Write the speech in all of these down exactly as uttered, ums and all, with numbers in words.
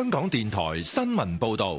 香港電台新聞報道。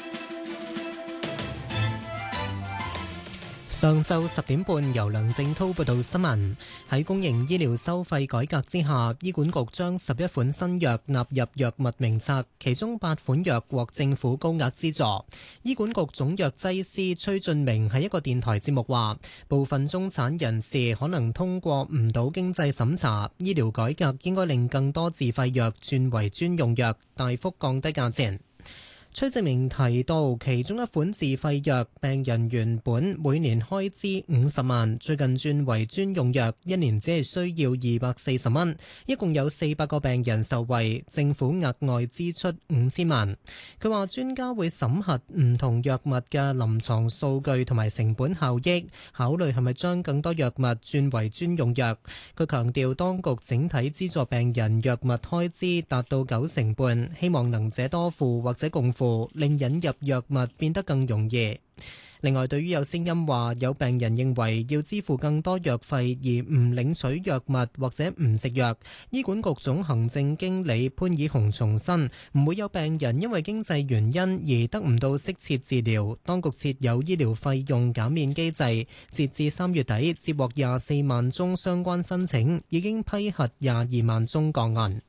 上晝十點半，由梁正滔報道新聞。喺公營醫療收費改革之下，醫管局將十一款新藥納入藥物名冊，其中八款藥獲政府高額資助。醫管局總藥劑師崔俊明喺一個電台節目話，部分中產人士可能通過唔到經濟審查，醫療改革應該令更多自費藥轉為專用藥，大幅降低價錢。崔志明提到，其中一款自費藥，病人原本每年開支五十萬，最近轉為專用藥，一年只係需要二百四十蚊，一共有四百個病人受惠，政府額外支出五千萬。佢話專家會審核唔同藥物嘅臨床數據同埋成本效益，考慮係咪將更多藥物轉為專用藥。佢強調，當局整體資助病人藥物開支達到九成半，希望能者多付或者共付，令引入藥物變得更容易。另外，對於有聲音話有病人認為要支付更多藥費而唔領取藥物或者唔食藥，醫管局總行政經理潘以雄重申，唔會有病人因為經濟原因而得唔到適切治療。當局設有醫療費用減免機制，截至三月底接獲廿四萬宗相關申請，已經批核廿二萬宗個案。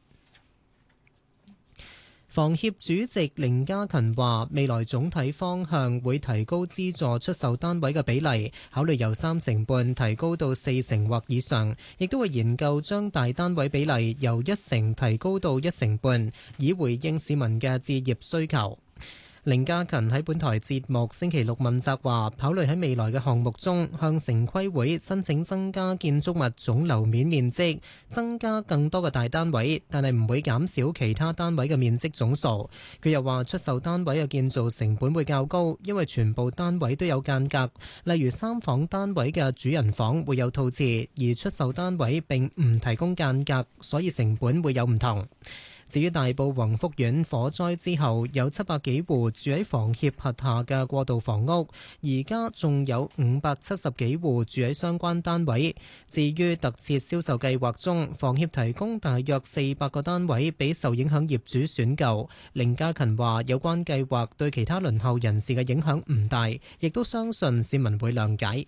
房協主席凌嘉勤話，未來總體方向會提高資助出售單位嘅比例，考慮由三成半提高到四成或以上，亦都會研究將大單位比例由一成提高到一成半，以回應市民嘅置業需求。凌嘉勤喺本台節目星期六問責話，考慮喺未來嘅項目中向城規會申請增加建築物總樓面面積，增加更多嘅大單位，但係唔會減少其他單位嘅面積總數。佢又話出售單位嘅建造成本會較高，因為全部單位都有間隔，例如三房單位嘅主人房會有套廁，而出售單位並唔提供間隔，所以成本會有唔同。至於大埔宏福苑火災之後，有七百幾戶住喺房協轄下嘅過渡房屋，而家仲有五百七十幾戶住喺相關單位。至於特設銷售計劃中，房協提供大約四百個單位俾受影響業主選購。凌嘉勤話：有關計劃對其他輪候人士嘅影響唔大，亦都相信市民會諒解。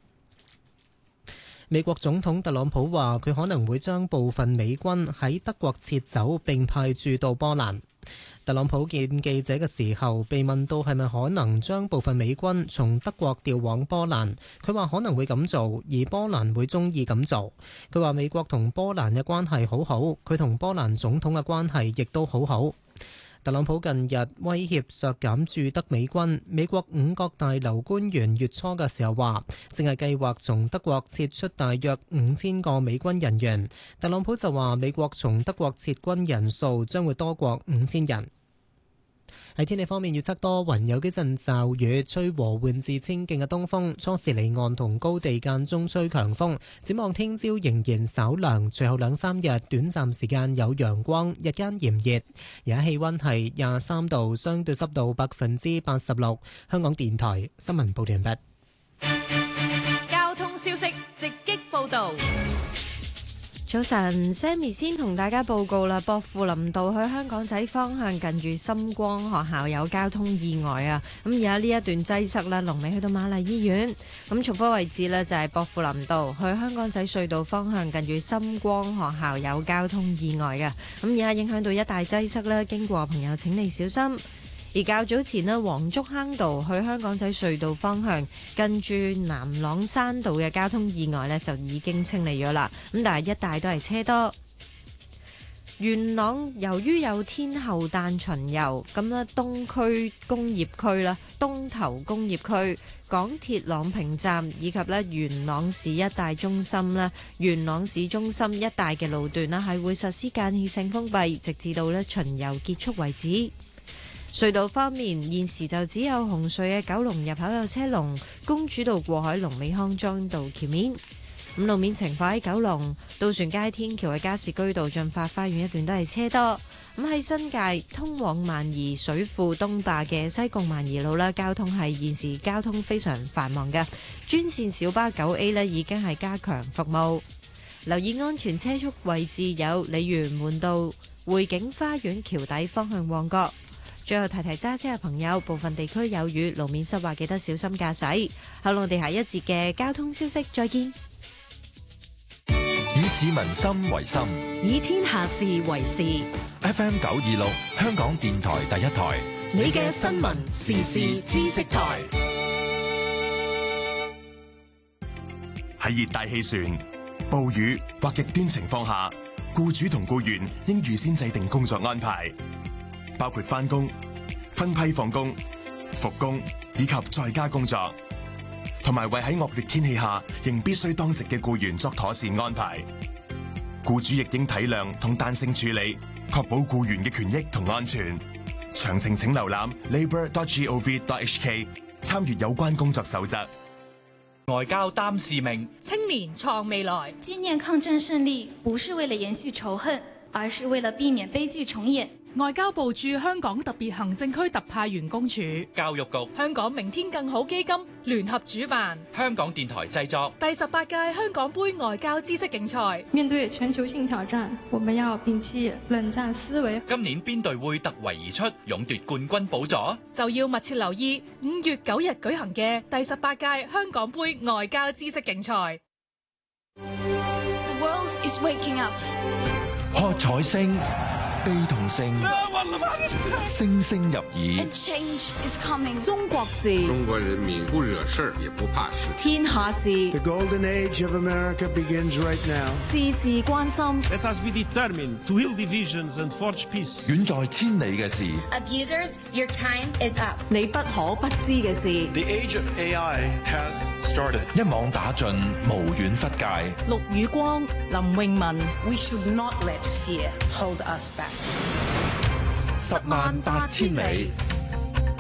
美國總統特朗普話，佢可能會將部分美軍喺德國撤走並派駐到波蘭。特朗普見記者嘅時候被問到係咪可能將部分美軍從德國調往波蘭，佢話可能會咁做，而波蘭會鍾意咁做。佢話美國同波蘭嘅關係好好，佢同波蘭總統嘅關係亦都好好。特朗普近日威脅削減駐德美軍，美國五角大樓官員月初嘅時候話，正係計劃從德國撤出大約五千個美軍人員。特朗普就話，美國從德國撤軍人數將會多過五千人。喺天氣方面，預測多雲，有幾陣驟雨，吹和緩至清勁嘅東風，初時離岸同高地間中吹強風。展望聽朝仍然稍涼，隨後兩三日短暫時間有陽光，日間炎熱。而家氣溫係廿三度，相對濕度百分之八十六。香港電台新聞報道完畢。交通消息直擊報道。 早晨 Sammy 先同大家報告啦，薄扶林道去香港仔方向近住深光學校有交通意外啊！咁而家呢一段擠塞啦，龍尾去到瑪麗醫院。咁重複位置呢，就係薄扶林道去香港仔隧道方向近住深光學校有交通意外嘅。咁而家影響到一大擠塞啦，經過朋友請你小心。而較早前呢，黃竹坑道去香港仔隧道方向近住南朗山道嘅交通意外呢，就已經清理咗啦。咁但係一帶都係車多。元朗由於有天后誕巡遊，咁呢東區工業區啦、東頭工業區、港鐵朗屏站以及呢元朗市一帶中心啦、元朗市中心一帶嘅路段呢，係會實施間歇性封閉，直至到呢巡遊結束為止。隧道方面，現時就只有紅隧嘅九龍入口有車龍，公主道過海龍尾康莊道橋面。咁路面情況喺九龍渡船街天橋嘅加士居道進發花園一段都係車多。咁喺新界通往萬宜水庫東壩嘅西貢萬宜路啦，交通係現時交通非常繁忙嘅，專線小巴九 A 呢已經係加強服務。 留意安全車速位置有鯉魚門道、匯景花園橋底方向旺角。最後提提揸車嘅朋友，部分地區有雨，路面濕滑，記得小心駕駛。好啦，我哋下一節嘅交通消息再見。 以市民心為心， 以天下事為事。 F M 九二六，香港電台第一台， 你嘅新聞時事知識台。 喺熱帶氣旋、暴雨或極端情況下，僱主同僱員應預先制定工作安排，包括返工、分批放工、復工以及在家工作，同埋為喺惡劣天氣下仍必須當值嘅僱員作妥善安排。僱主亦應體諒同彈性處理，確保僱員嘅權益同安全。詳情請瀏覽 labour dot gov dot h k 參閱有關工作守則。 外交擔使命， 青年創未來。 紀念抗戰勝利，不是為了延續仇恨，而是為了避免悲劇重演。 外交部駐香港特別行政區特派員公署、 教育局、 香港明天更好基金聯合主辦， 香港電台製作第十八屆香港杯外交知識競賽。 面對全球性挑戰，我們要摒棄冷戰思維。 今年邊隊會突圍而出，勇奪冠軍寶座？ 就要密切留意五月九日舉行嘅第十八屆香港杯外交知識競賽。 The world is waking up。 喝彩聲。悲痛聲，聲聲入耳。 And change is coming。 中國事， 中國人民不惹事也不怕事。 天下事。 The golden age of America begins right now。 事事關心。 Let us be determined to heal divisions and forge peace。 遠在千里嘅事。 Abusers, your time is up。 你不可不知嘅事。 The age of A I has started。 一網打盡，無遠弗屆。 陸宇光、林詠雯。 We should not let fear hold us back。 十萬八千里。